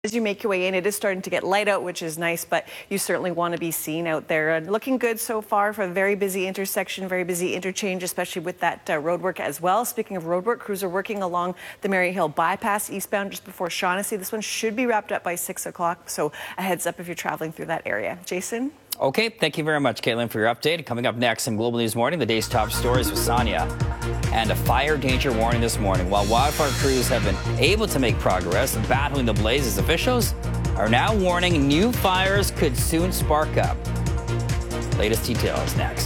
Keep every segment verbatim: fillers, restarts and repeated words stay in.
As you make your way in, it is starting to get light out, which is nice, but you certainly want to be seen out there. And looking good so far for a very busy intersection, very busy interchange, especially with that uh, road work as well. Speaking of road work, crews are working along the Maryhill bypass eastbound just before Shaughnessy. This one should be wrapped up by six o'clock, so a heads up if you're traveling through that area. Jason? Okay, thank you very much, Caitlin, for your update. Coming up next in Global News Morning, the day's top stories with Sonia. And a fire danger warning this morning. While wildfire crews have been able to make progress battling the blazes, officials are now warning new fires could soon spark up. Latest details next.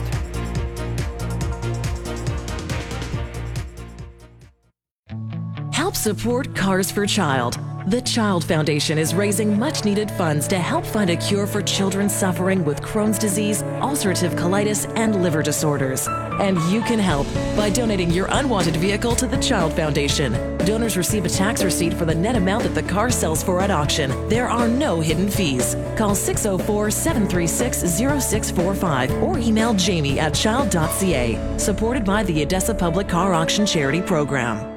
Help support Cars for Child. The Child Foundation is raising much-needed funds to help find a cure for children suffering with Crohn's disease, ulcerative colitis, and liver disorders. And you can help by donating your unwanted vehicle to the Child Foundation. Donors receive a tax receipt for the net amount that the car sells for at auction. There are no hidden fees. Call six oh four, seven three six, oh six four five or email jamie at child dot c a. Supported by the Odessa Public Car Auction Charity Program.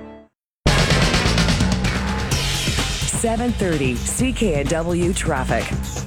seven thirty C K N W traffic.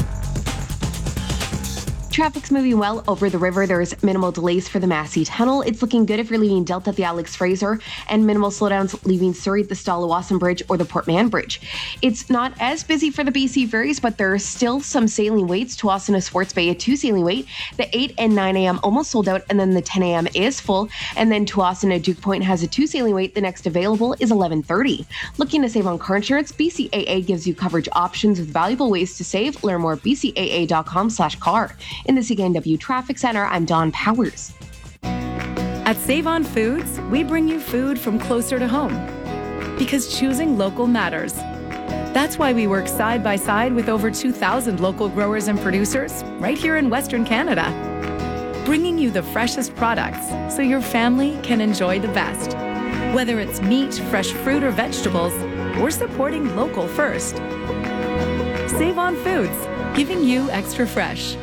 Traffic's moving well over the river. There's minimal delays for the Massey Tunnel. It's looking good if you're leaving Delta at the Alex Fraser, and minimal slowdowns leaving Surrey at the Stalawasan Bridge or the Port Mann Bridge. It's not as busy for the B C ferries, but there are still some sailing waits. Tuasana Swartz Bay, a two sailing wait. The eight and nine a.m. almost sold out, and then the ten a.m. is full. And then Tuasana Duke Point has a two sailing wait. The next available is eleven thirty. Looking to save on car insurance? B C A A gives you coverage options with valuable ways to save. Learn more at b c a a dot com slash car. In the C K N W Traffic Center, I'm Dawn Powers. At Save On Foods, we bring you food from closer to home. Because choosing local matters. That's why we work side by side with over two thousand local growers and producers right here in Western Canada. Bringing you the freshest products so your family can enjoy the best. Whether it's meat, fresh fruit, or vegetables, we're supporting local first. Save On Foods, giving you extra fresh.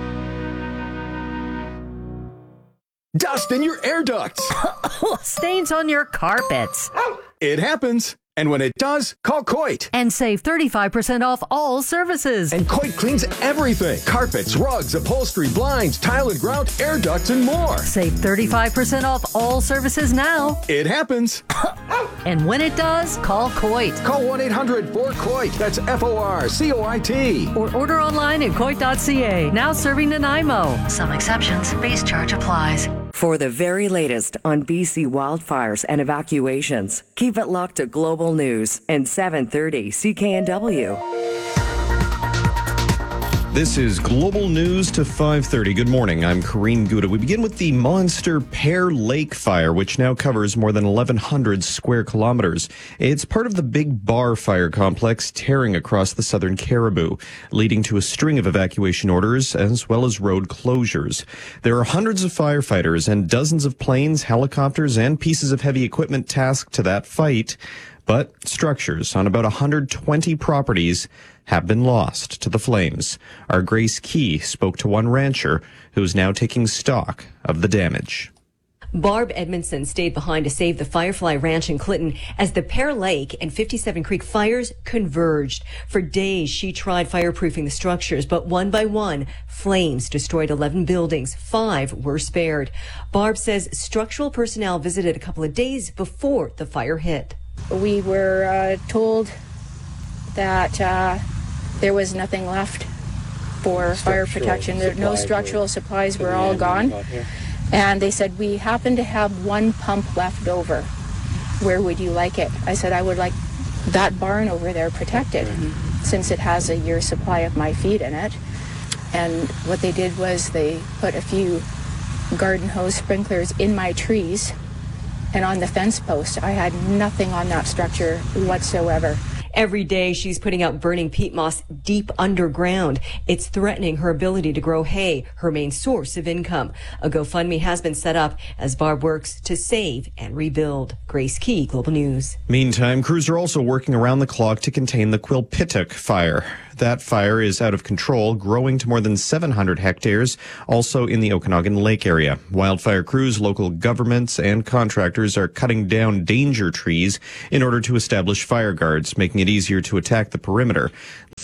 Dust in your air ducts. Stains on your carpets. It happens. And when it does, call Coit. And save thirty-five percent off all services. And Coit cleans everything. Carpets, rugs, upholstery, blinds, tile and grout, air ducts, and more. Save thirty-five percent off all services now. It happens. And when it does, call Coit. Call one eight hundred four coit. That's F O R C O I T. Or order online at coit dot c a. Now serving Nanaimo. Some exceptions. Base charge applies. For the very latest on B C wildfires and evacuations, keep it locked to Global News and seven thirty C K N W. This is Global News to five thirty. Good morning. I'm Kareem Gouda. We begin with the monster Pear Lake fire, which now covers more than eleven hundred square kilometers. It's part of the Big Bar fire complex tearing across the southern Caribou, leading to a string of evacuation orders as well as road closures. There are hundreds of firefighters and dozens of planes, helicopters, and pieces of heavy equipment tasked to that fight. But structures on about one hundred twenty properties have been lost to the flames. Our Grace Key spoke to one rancher who is now taking stock of the damage. Barb Edmondson stayed behind to save the Firefly Ranch in Clinton as the Pear Lake and fifty-seven Creek fires converged. For days, she tried fireproofing the structures, but one by one, flames destroyed eleven buildings. Five were spared. Barb says structural personnel visited a couple of days before the fire hit. We were uh, told that uh, there was nothing left for fire protection. There, no structural supplies were all gone. And they said, we happen to have one pump left over. Where would you like it? I said, I would like that barn over there protected, since it has a year's supply of my feed in it. And what they did was they put a few garden hose sprinklers in my trees and on the fence post. I had nothing on that structure whatsoever. Every day she's putting out burning peat moss deep underground. It's threatening her ability to grow hay, her main source of income. A GoFundMe has been set up as Barb works to save and rebuild. Grace Key, Global News. Meantime, crews are also working around the clock to contain the Quilpittock fire. That fire is out of control, growing to more than seven hundred hectares, also in the Okanagan Lake area. Wildfire crews, local governments, and contractors are cutting down danger trees in order to establish fire guards, making it easier to attack the perimeter.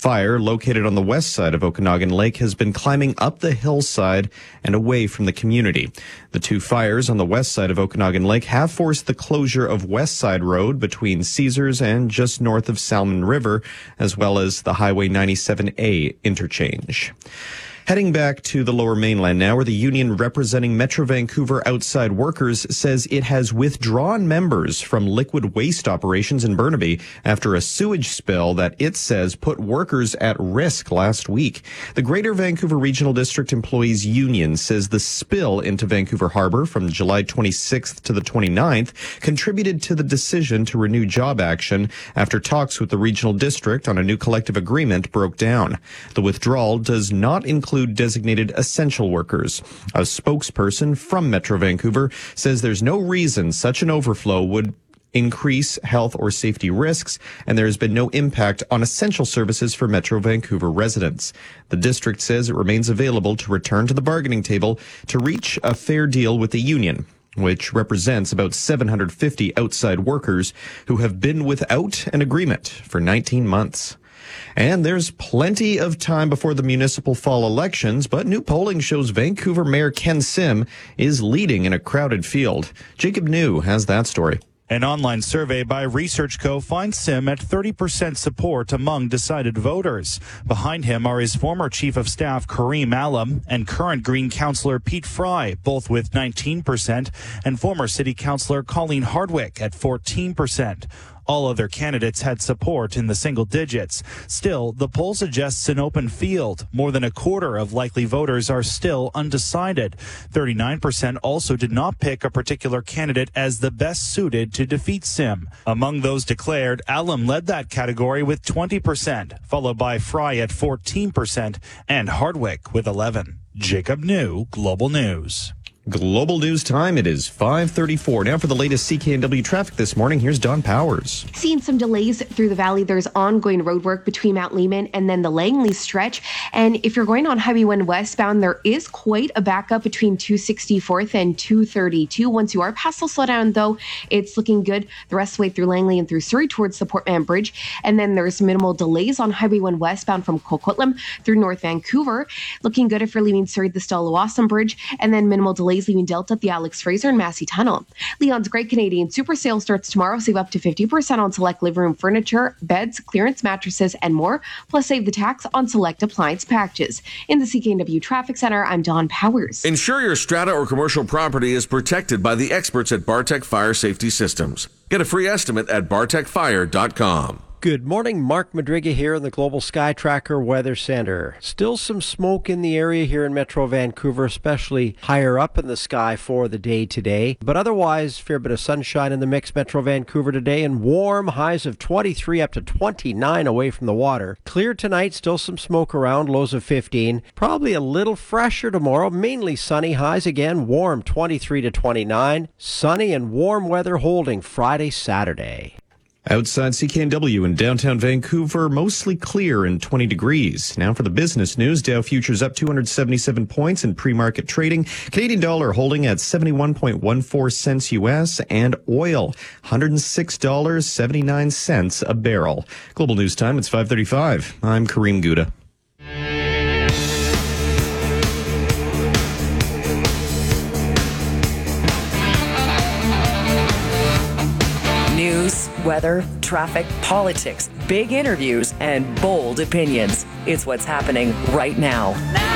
Fire, located on the west side of Okanagan Lake, has been climbing up the hillside and away from the community. The two fires on the west side of Okanagan Lake have forced the closure of West Side Road between Caesars and just north of Salmon River, as well as the Highway ninety-seven A interchange. Heading back to the Lower Mainland now, where the union representing Metro Vancouver outside workers says it has withdrawn members from liquid waste operations in Burnaby after a sewage spill that it says put workers at risk last week. The Greater Vancouver Regional District Employees Union says the spill into Vancouver Harbour from July twenty-sixth to the twenty-ninth contributed to the decision to renew job action after talks with the regional district on a new collective agreement broke down. The withdrawal does not include include designated essential workers. A spokesperson from Metro Vancouver says there's no reason such an overflow would increase health or safety risks, and there has been no impact on essential services for Metro Vancouver residents. The district says it remains available to return to the bargaining table to reach a fair deal with the union, which represents about seven hundred fifty outside workers who have been without an agreement for nineteen months. And there's plenty of time before the municipal fall elections, but new polling shows Vancouver Mayor Ken Sim is leading in a crowded field. Jacob New has that story. An online survey by ResearchCo finds Sim at thirty percent support among decided voters. Behind him are his former chief of staff Kareem Allam and current Green councillor Pete Fry, both with nineteen percent, and former city councillor Colleen Hardwick at fourteen percent. All other candidates had support in the single digits. Still, the poll suggests an open field. More than a quarter of likely voters are still undecided. thirty-nine percent also did not pick a particular candidate as the best suited to defeat Sim. Among those declared, Allam led that category with twenty percent, followed by Fry at fourteen percent and Hardwick with eleven. Jacob New, Global News. Global News time. It is five thirty-four. Now for the latest C K N W traffic this morning, here's Don Powers. Seeing some delays through the valley. There's ongoing road work between Mount Lehman and then the Langley stretch. And if you're going on Highway one westbound, there is quite a backup between two sixty-fourth and two thirty-two. Once you are past the slowdown, though, it's looking good the rest of the way through Langley and through Surrey towards the Port Mann Bridge. And then there's minimal delays on Highway one westbound from Coquitlam through North Vancouver. Looking good if you're leaving Surrey the Stella-Wasson Bridge. And then minimal delays leaving Delta at the Alex Fraser and Massey Tunnel. Leon's Great Canadian Super Sale starts tomorrow. Save up to fifty percent on select living room furniture, beds, clearance mattresses, and more. Plus save the tax on select appliance packages. In the C K N W Traffic Center, I'm Don Powers. Ensure your strata or commercial property is protected by the experts at Bartech Fire Safety Systems. Get a free estimate at bartech fire dot com. Good morning, Mark Madriga here in the Global Sky Tracker Weather Center. Still some smoke in the area here in Metro Vancouver, especially higher up in the sky for the day today. But otherwise, fair bit of sunshine in the mix, Metro Vancouver today, and warm highs of twenty-three up to twenty-nine away from the water. Clear tonight, still some smoke around, lows of fifteen. Probably a little fresher tomorrow, mainly sunny highs again, warm twenty-three to twenty-nine. Sunny and warm weather holding Friday, Saturday. Outside C K N W in downtown Vancouver, mostly clear and twenty degrees. Now for the business news, Dow futures up two hundred seventy-seven points in pre-market trading. Canadian dollar holding at seventy-one point one four cents U S, and oil one hundred six dollars and seventy-nine cents a barrel. Global News Time, it's five thirty-five. I'm Kareem Gouda. News, weather, traffic, politics, big interviews, and bold opinions. It's what's happening right now.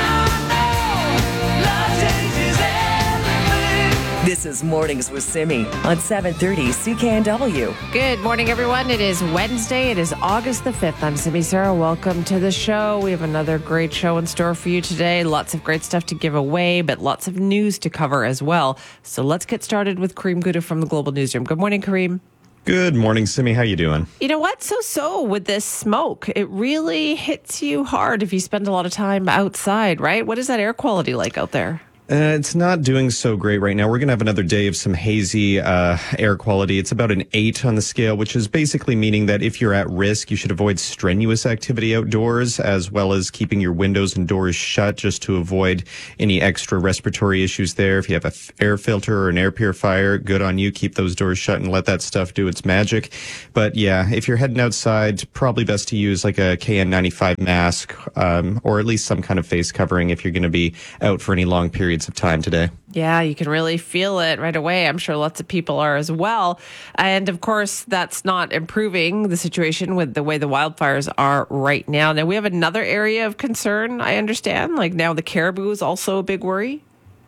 This is Mornings with Simi on seven thirty C K N W. Good morning, everyone. It is Wednesday. It is August the fifth. I'm Simi Sarah. Welcome to the show. We have another great show in store for you today. Lots of great stuff to give away, but lots of news to cover as well. So let's get started with Kareem Gouda from the Global Newsroom. Good morning, Kareem. Good morning, Simi. How you doing? You know what? So-so with this smoke. It really hits you hard if you spend a lot of time outside, right? What is that air quality like out there? Uh, it's not doing so great right now. We're going to have another day of some hazy uh, air quality. It's about an eight on the scale, which is basically meaning that if you're at risk, you should avoid strenuous activity outdoors, as well as keeping your windows and doors shut just to avoid any extra respiratory issues there. If you have an f- air filter or an air purifier, good on you. Keep those doors shut and let that stuff do its magic. But yeah, if you're heading outside, probably best to use like a K N ninety-five mask um, or at least some kind of face covering if you're going to be out for any long periods of time today. Yeah, you can really feel it right away. I'm sure lots of people are as well. And of course, that's not improving the situation with the way the wildfires are right now. Now, we have another area of concern, I understand. Like now the caribou is also a big worry.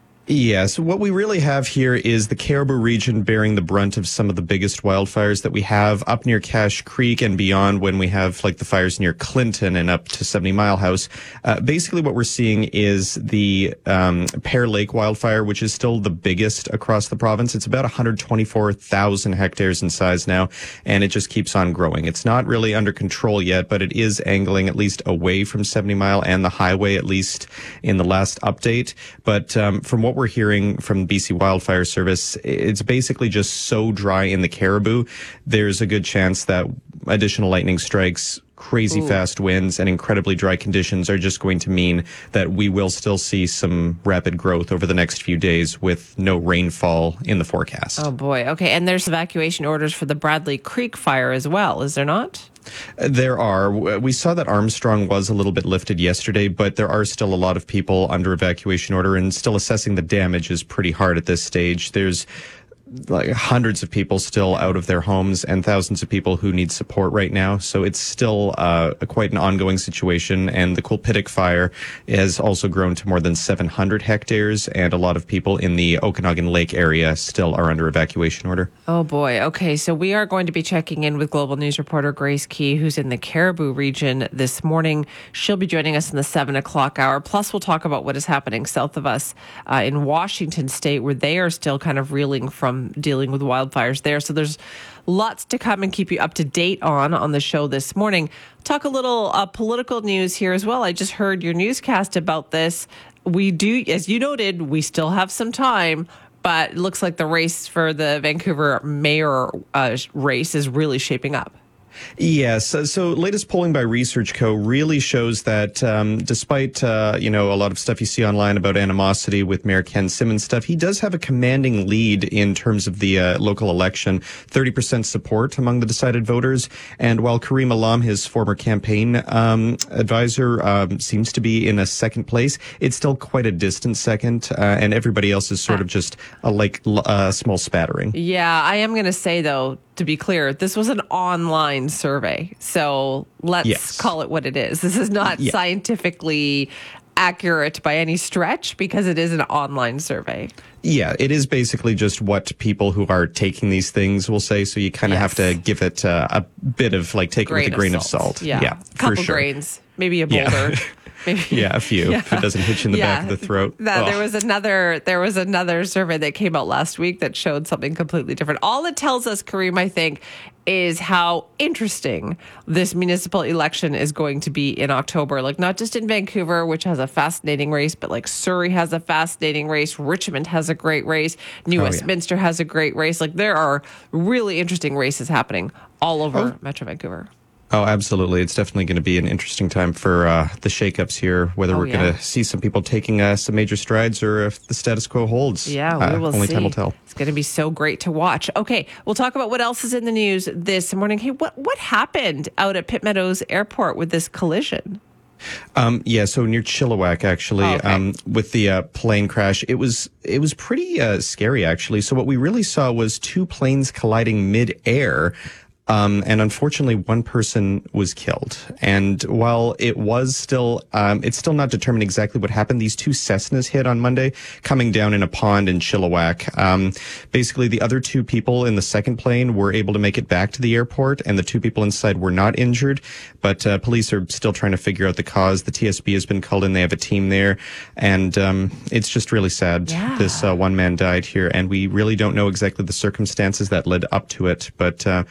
Yes, what we really have here is the Caribou region bearing the brunt of some of the biggest wildfires that we have up near Cache Creek and beyond when we have like the fires near Clinton and up to seventy Mile House. Uh, basically what we're seeing is the um, Pear Lake wildfire, which is still the biggest across the province. It's about one hundred twenty-four thousand hectares in size now, and it just keeps on growing. It's not really under control yet, but it is angling at least away from seventy Mile and the highway, at least in the last update. But um, from what we're hearing from the B C Wildfire Service, it's basically just so dry in the Caribou. There's a good chance that additional lightning strikes, crazy Ooh. fast winds, and incredibly dry conditions are just going to mean that we will still see some rapid growth over the next few days with no rainfall in the forecast. Oh boy. Okay. And there's evacuation orders for the Bradley Creek fire as well, is there not? There are. We saw that Armstrong was a little bit lifted yesterday, but there are still a lot of people under evacuation order, and still assessing the damage is pretty hard at this stage. There's like hundreds of people still out of their homes and thousands of people who need support right now. So it's still uh, quite an ongoing situation. And the Coolpitick fire has also grown to more than seven hundred hectares. And a lot of people in the Okanagan Lake area still are under evacuation order. Oh, boy. Okay. So we are going to be checking in with Global News reporter Grace Key, who's in the Caribou region this morning. She'll be joining us in the seven o'clock hour. Plus, we'll talk about what is happening south of us uh, in Washington State, where they are still kind of reeling from dealing with wildfires there. So there's lots to come and keep you up to date on on the show this morning. Talk a little uh, political news here as well. I just heard your newscast about this. We do, as you noted, we still have some time, but it looks like the race for the Vancouver mayor uh, race is really shaping up. Yes. So, so latest polling by Research Co. really shows that um, despite, uh, you know, a lot of stuff you see online about animosity with Mayor Ken Simmons stuff, he does have a commanding lead in terms of the uh, local election, thirty percent support among the decided voters. And while Kareem Alam, his former campaign um, advisor, um, seems to be in a second place, it's still quite a distant second. Uh, and everybody else is sort of just a, like a small spattering. Yeah, I am going to say, though, to be clear, this was an online survey. So let's yes. call it what it is. This is not yeah. scientifically accurate by any stretch because it is an online survey. Yeah, it is basically just what people who are taking these things will say. So you kind of yes. have to give it uh, a bit of like, take grain it with a grain of of salt. salt. Yeah, yeah a couple for sure. grains, maybe a boulder. Yeah. Maybe. Yeah, a few. Yeah. If it doesn't hit you in the yeah. back of the throat. That, there was another there was another survey that came out last week that showed something completely different. All it tells us, Kareem, I think, is how interesting this municipal election is going to be in October. Like, not just in Vancouver, which has a fascinating race, but like Surrey has a fascinating race. Richmond has a great race. New oh, Westminster yeah. has a great race. Like, there are really interesting races happening all over oh. Metro Vancouver. Oh, absolutely. It's definitely going to be an interesting time for uh, the shakeups here, whether oh, we're yeah. going to see some people taking uh, some major strides or if the status quo holds. Yeah, we uh, will only see. Time will tell. It's going to be so great to watch. Okay, we'll talk about what else is in the news this morning. Hey, what, what happened out at Pitt Meadows Airport with this collision? Um, yeah, so near Chilliwack, actually, oh, okay. um, with the uh, plane crash, it was it was pretty uh, scary, actually. So what we really saw was two planes colliding mid-air. Um, and unfortunately, one person was killed. And while it was still, um, it's still not determined exactly what happened. These two Cessnas hit on Monday, coming down in a pond in Chilliwack. Um, basically, the other two people in the second plane were able to make it back to the airport, and the two people inside were not injured. But uh, police are still trying to figure out the cause. The T S B has been called in. They have a team there. And um, it's just really sad. Yeah. This uh, one man died here, and we really don't know exactly the circumstances that led up to it. But uh, crazy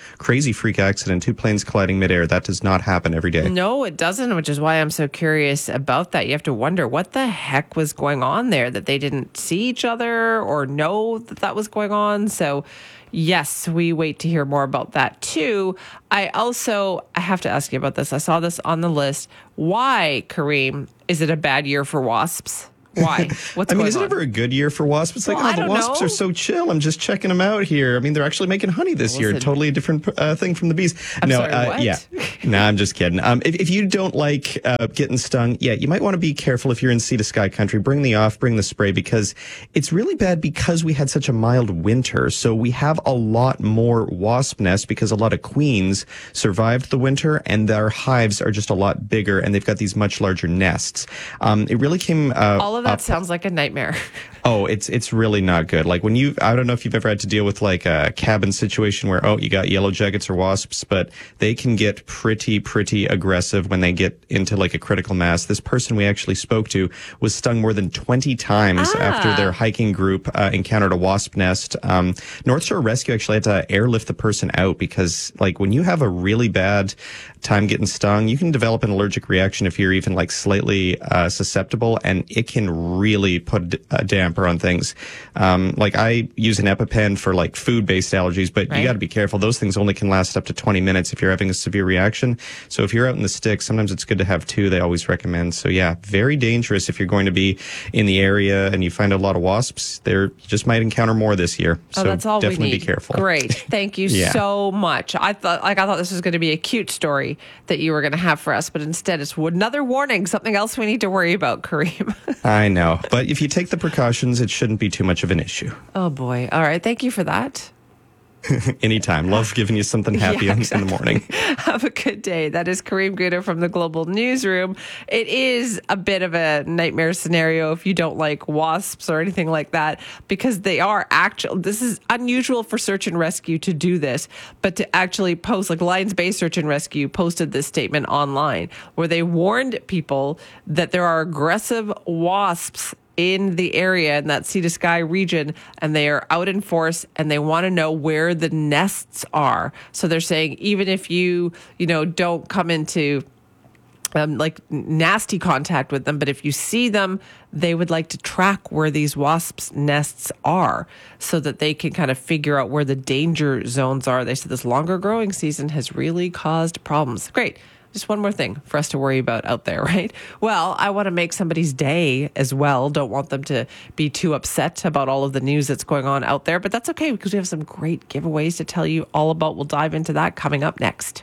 crazy freak accident, two planes colliding midair. That does not happen every day. No, it doesn't, which is why I'm so curious about that. You have to wonder what the heck was going on there, that they didn't see each other or know that that was going on. So yes, we wait to hear more about that too. I also, I have to ask you about this. I saw this on the list. Why, Kareem, is it a bad year for wasps? Why? What's I mean, going is it on? ever a good year for wasps? It's like, Well, oh, I the don't wasps know. are so chill. I'm just checking them out here. I mean, they're actually making honey this year. Listen. Totally a different uh, thing from the bees. I'm no, sorry, uh, what? yeah. No, I'm just kidding. Um, if, if you don't like uh, getting stung, yeah, you might want to be careful if you're in sea to sky country. Bring the off, bring the spray, because it's really bad because we had such a mild winter. So we have a lot more wasp nests because a lot of queens survived the winter, and their hives are just a lot bigger, and they've got these much larger nests. Um, it really came uh, All of that up- sounds like a nightmare. Oh, it's it's really not good. Like when you, I don't know if you've ever had to deal with like a cabin situation where, oh, you got yellow jackets or wasps, but they can get pretty, pretty aggressive when they get into like a critical mass. This person we actually spoke to was stung more than twenty times Ah. after their hiking group uh, encountered a wasp nest. Um, North Shore Rescue actually had to airlift the person out because like when you have a really bad time getting stung, you can develop an allergic reaction if you're even like slightly uh, susceptible, and it can really put a damper on things. Um, like I use an EpiPen for like food-based allergies, but Right. you got to be careful. Those things only can last up to twenty minutes if you're having a severe reaction. So if you're out in the sticks, sometimes it's good to have two. They always recommend. So yeah, very dangerous if you're going to be in the area and you find a lot of wasps. There, you just might encounter more this year. Oh, so that's all definitely we need. be careful. Great. Thank you Yeah. so much. I thought like I thought this was going to be a cute story that you were going to have for us, but instead it's another warning, something else we need to worry about, Kareem. I know. But if you take the precautions, it shouldn't be too much of an issue. Oh boy. All right. Thank you for that. Anytime. Love giving you something happy Yeah, in- exactly. in the morning. Have a good day. That is Kareem Guda from the Global Newsroom. It is a bit of a nightmare scenario if you don't like wasps or anything like that, because they are actual. This is unusual for search and rescue to do this, but to actually post, like Lions Bay Search and Rescue posted this statement online where they warned people that there are aggressive wasps in the area in that sea to sky region, and they are out in force, and they want to know where the nests are. So they're saying even if you, you know, don't come into um, like nasty contact with them, but if you see them, they would like to track where these wasps' nests are so that they can kind of figure out where the danger zones are. They said this longer growing season has really caused problems. Great. Just one more thing for us to worry about out there, right? Well, I want to make somebody's day as well. Don't want them to be too upset about all of the news that's going on out there, but that's okay because we have some great giveaways to tell you all about. We'll dive into that coming up next.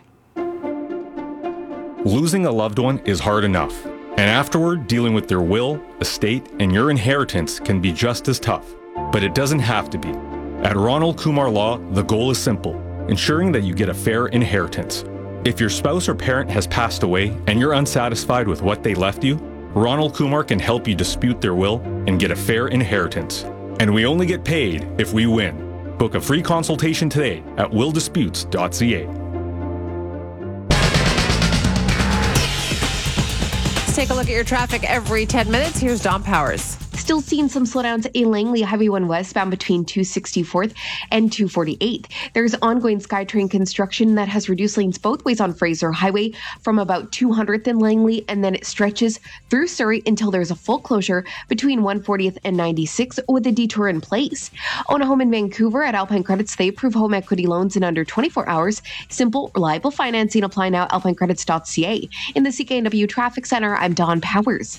Losing a loved one is hard enough, and afterward, dealing with their will, estate, and your inheritance can be just as tough. But it doesn't have to be. At Ronald Kumar Law, the goal is simple: ensuring that you get a fair inheritance. If your spouse or parent has passed away and you're unsatisfied with what they left you, Ronald Kumar can help you dispute their will and get a fair inheritance. And we only get paid if we win. Book a free consultation today at will disputes dot c a. Let's take a look at your traffic every ten minutes. Here's Don Powers. Still seeing some slowdowns in Langley, Highway one westbound between two sixty-fourth and two forty-eighth. There's ongoing SkyTrain construction that has reduced lanes both ways on Fraser Highway from about two hundredth in Langley, and then it stretches through Surrey until there's a full closure between one fortieth and ninety-sixth with a detour in place. Own a home in Vancouver at Alpine Credits. They approve home equity loans in under twenty-four hours. Simple, reliable financing. Apply now at alpine credits dot c a. In the C K N W Traffic Center, I'm Dawn Powers.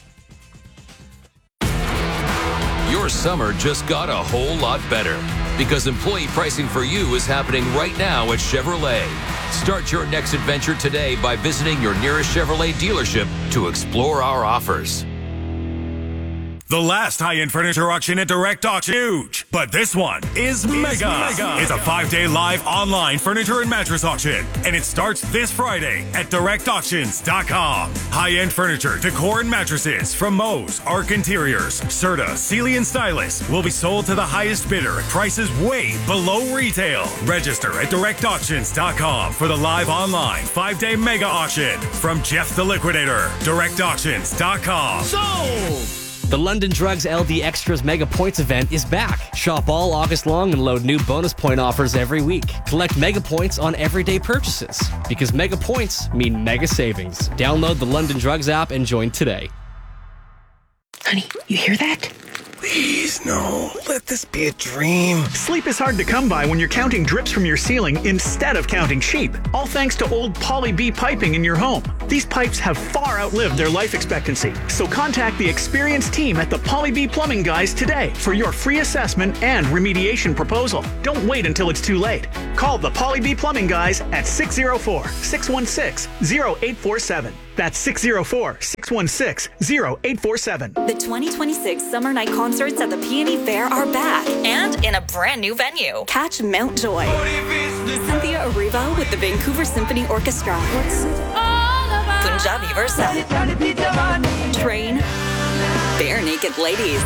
Your summer just got a whole lot better because employee pricing for you is happening right now at Chevrolet. Start your next adventure today by visiting your nearest Chevrolet dealership to explore our offers. The last high-end furniture auction at Direct Auction is huge, but this one is mega. mega. It's a five-day live online furniture and mattress auction, and it starts this Friday at direct auctions dot com. High-end furniture, decor, and mattresses from Moe's, Arc Interiors, Serta, Sealy, and Stylus will be sold to the highest bidder at prices way below retail. Register at direct auctions dot com for the live online five-day mega auction from Jeff the Liquidator. direct auctions dot com. Sold! The London Drugs L D Extras Mega Points event is back. Shop all August long and load new bonus point offers every week. Collect Mega Points on everyday purchases, because Mega Points mean mega savings. Download the London Drugs app and join today. Honey, you hear that? Please, no. Let this be a dream. Sleep is hard to come by when you're counting drips from your ceiling instead of counting sheep. All thanks to old Poly B piping in your home. These pipes have far outlived their life expectancy. So contact the experienced team at the Poly B Plumbing Guys today for your free assessment and remediation proposal. Don't wait until it's too late. Call the Poly B Plumbing Guys at six oh four, six one six, oh eight four seven. That's six oh four, six one six, oh eight four seven. The twenty twenty-six Summer Night Concerts at the Peony Fair are back and in a brand new venue. Catch Mount Joy, Cynthia Erivo with the Vancouver Symphony Orchestra, Punjabi Versa, Train, Bare Naked Ladies,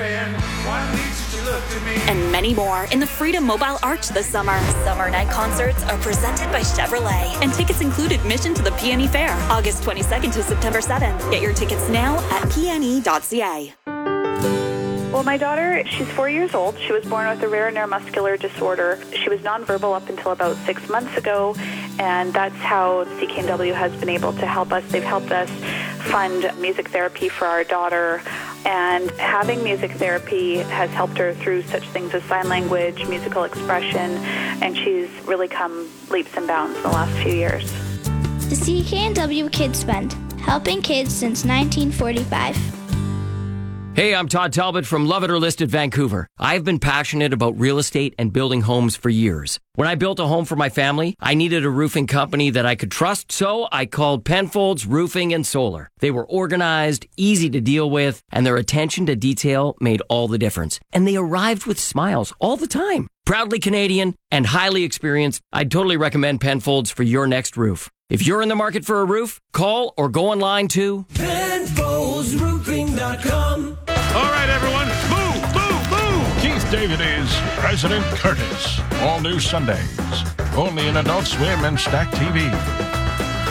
and many more in the Freedom Mobile Arch this summer. Summer Night Concerts are presented by Chevrolet, and tickets include admission to the Peony Fair, August twenty-second to September seventh. Get your tickets now at p n e dot c a. Well, my daughter, she's four years old. She was born with a rare neuromuscular disorder. She was nonverbal up until about six months ago, and that's how C K N W has been able to help us. They've helped us fund music therapy for our daughter, and having music therapy has helped her through such things as sign language, musical expression, and she's really come leaps and bounds in the last few years. The C K N W Kids Fund, helping kids since nineteen forty-five. Hey, I'm Todd Talbot from Love It or List It Vancouver. I've been passionate about real estate and building homes for years. When I built a home for my family, I needed a roofing company that I could trust, so I called Penfolds Roofing and Solar. They were organized, easy to deal with, and their attention to detail made all the difference. And they arrived with smiles all the time. Proudly Canadian and highly experienced, I'd totally recommend Penfolds for your next roof. If you're in the market for a roof, call or go online to Penfolds Roofing dot com. All right, everyone, move, move, move! Keith David is President Curtis. All new Sundays. Only in Adult Swim and Stack T V.